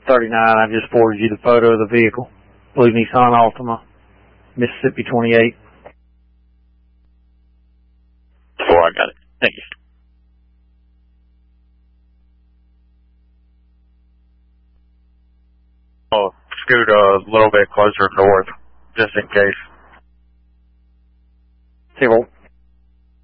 39. I just forwarded you the photo of the vehicle. Blue Nissan Altima, Mississippi 28. I got it. Thank you. Oh, scoot a little bit closer north, just in case. 0.